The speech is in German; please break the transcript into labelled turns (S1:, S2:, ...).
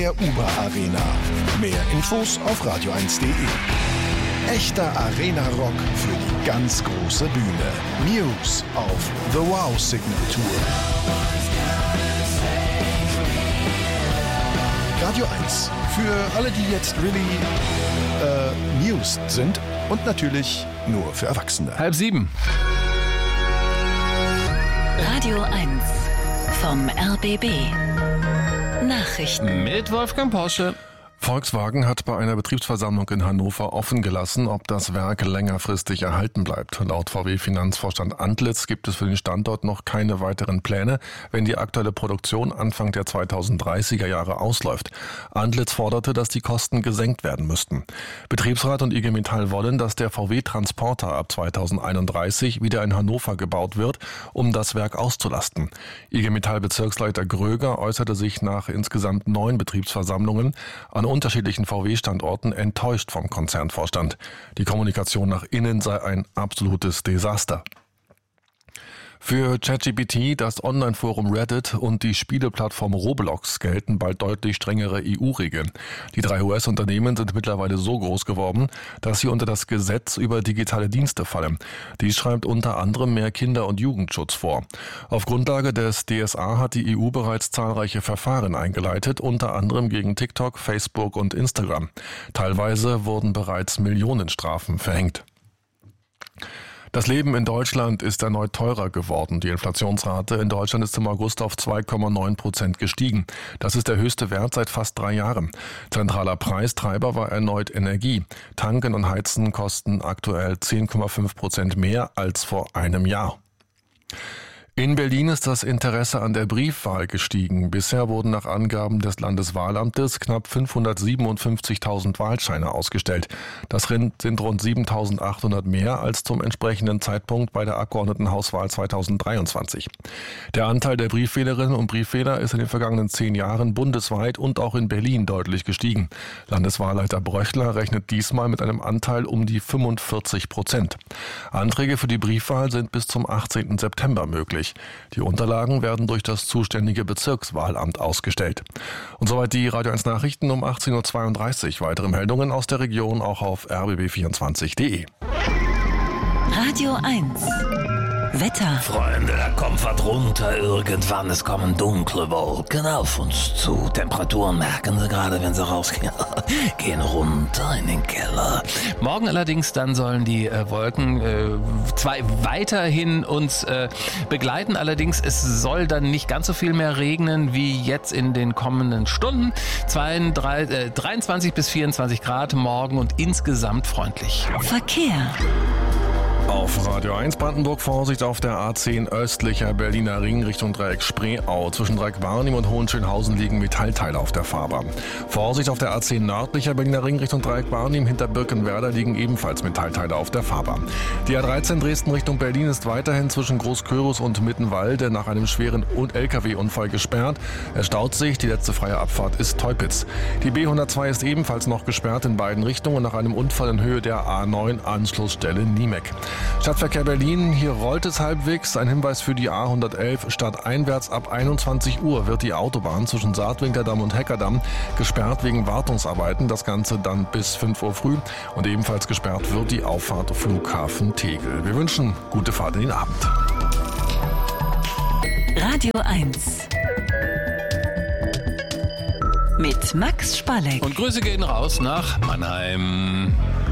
S1: Der Uber Arena. Mehr Infos auf radio1.de. Echter Arena-Rock für die ganz große Bühne. News auf The Wow Signal Tour. Radio 1. Für alle, die jetzt News sind und natürlich nur für Erwachsene.
S2: 6:30.
S3: Radio 1 vom RBB. Nachrichten
S2: Mit Wolfgang Porsche.
S4: Volkswagen hat bei einer Betriebsversammlung in Hannover offen gelassen, ob das Werk längerfristig erhalten bleibt. Laut VW-Finanzvorstand Antlitz gibt es für den Standort noch keine weiteren Pläne, wenn die aktuelle Produktion Anfang der 2030er Jahre ausläuft. Antlitz forderte, dass die Kosten gesenkt werden müssten. Betriebsrat und IG Metall wollen, dass der VW-Transporter ab 2031 wieder in Hannover gebaut wird, um das Werk auszulasten. IG Metall-Bezirksleiter Gröger äußerte sich nach insgesamt 9 Betriebsversammlungen an unterschiedlichen VW-Standorten enttäuscht vom Konzernvorstand. Die Kommunikation nach innen sei ein absolutes Desaster. Für ChatGPT, das Online-Forum Reddit und die Spieleplattform Roblox gelten bald deutlich strengere EU-Regeln. Die 3 US-Unternehmen sind mittlerweile so groß geworden, dass sie unter das Gesetz über digitale Dienste fallen. Dies schreibt unter anderem mehr Kinder- und Jugendschutz vor. Auf Grundlage des DSA hat die EU bereits zahlreiche Verfahren eingeleitet, unter anderem gegen TikTok, Facebook und Instagram. Teilweise wurden bereits Millionenstrafen verhängt. Das Leben in Deutschland ist erneut teurer geworden. Die Inflationsrate in Deutschland ist im August auf 2,9% gestiegen. Das ist der höchste Wert seit fast 3 Jahren. Zentraler Preistreiber war erneut Energie. Tanken und Heizen kosten aktuell 10,5% mehr als vor einem Jahr. In Berlin ist das Interesse an der Briefwahl gestiegen. Bisher wurden nach Angaben des Landeswahlamtes knapp 557.000 Wahlscheine ausgestellt. Das sind rund 7.800 mehr als zum entsprechenden Zeitpunkt bei der Abgeordnetenhauswahl 2023. Der Anteil der Briefwählerinnen und Briefwähler ist in den vergangenen 10 Jahren bundesweit und auch in Berlin deutlich gestiegen. Landeswahlleiter Bröchler rechnet diesmal mit einem Anteil um die 45%. Anträge für die Briefwahl sind bis zum 18. September möglich. Die Unterlagen werden durch das zuständige Bezirkswahlamt ausgestellt. Und soweit die Radio 1 Nachrichten um 18.32 Uhr. Weitere Meldungen aus der Region auch auf rbb24.de.
S3: Radio 1 Wetter.
S5: Freunde, da kommt was runter irgendwann. Es kommen dunkle Wolken auf uns zu. Temperaturen merken Sie gerade, wenn Sie rausgehen. Gehen runter in den Keller.
S2: Morgen allerdings dann sollen die Wolken weiterhin uns begleiten. Allerdings es soll dann nicht ganz so viel mehr regnen wie jetzt in den kommenden Stunden. 23 bis 24 Grad morgen und insgesamt freundlich.
S3: Verkehr.
S4: Auf Radio 1 Brandenburg Vorsicht auf der A10 östlicher Berliner Ring Richtung Dreieck Spreeau. Zwischen Dreieck-Barnim und Hohenschönhausen liegen Metallteile auf der Fahrbahn. Vorsicht auf der A10 nördlicher Berliner Ring Richtung Dreieck-Barnim. Hinter Birkenwerder liegen ebenfalls Metallteile auf der Fahrbahn. Die A13 Dresden Richtung Berlin ist weiterhin zwischen Großkörus und Mittenwalde nach einem schweren LKW-Unfall gesperrt. Es staut sich, die letzte freie Abfahrt ist Teupitz. Die B102 ist ebenfalls noch gesperrt in beiden Richtungen nach einem Unfall in Höhe der A9 Anschlussstelle Niemek. Stadtverkehr Berlin, hier rollt es halbwegs. Ein Hinweis für die A111 stadteinwärts ab 21 Uhr wird die Autobahn zwischen Saartwinkeldamm und Heckerdamm gesperrt wegen Wartungsarbeiten. Das Ganze dann bis 5 Uhr früh. Und ebenfalls gesperrt wird die Auffahrt Flughafen Tegel. Wir wünschen gute Fahrt in den Abend.
S3: Radio 1 mit Max Spalleck.
S2: Und Grüße gehen raus nach Mannheim.